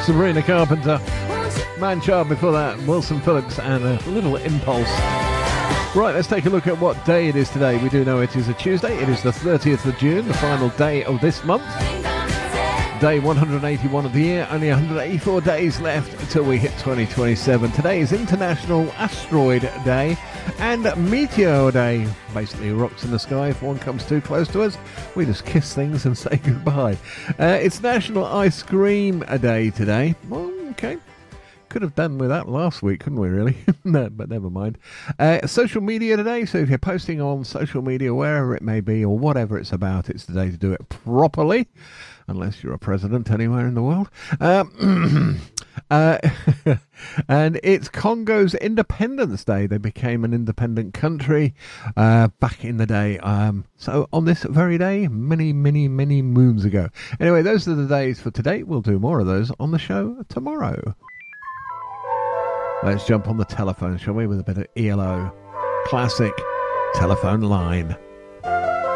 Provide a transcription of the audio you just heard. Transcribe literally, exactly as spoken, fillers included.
Sabrina Carpenter. Man-Child before that, Wilson Phillips and a little Impulse. Right, let's take a look at what day it is today. We do know it is a Tuesday. It is the thirtieth of June, the final day of this month. Day one hundred eighty-one of the year. Only one hundred eighty-four days left until we hit twenty twenty-seven. Today is International Asteroid Day and Meteor Day. Basically, rocks in the sky. If one comes too close to us, we just kiss things and say goodbye. Uh, it's National Ice Cream Day today. Well, okay. Could have done with that last week, couldn't we, really? No, but never mind. Uh, social media today, so if you're posting on social media, wherever it may be, or whatever it's about, it's the day to do it properly, unless you're a president anywhere in the world. Um, uh, and it's Congo's Independence Day. They became an independent country uh, back in the day. Um, so on this very day, many, many, many moons ago. Anyway, those are the days for today. We'll do more of those on the show tomorrow. Let's jump on the telephone, shall we, with a bit of E L O. Classic telephone line.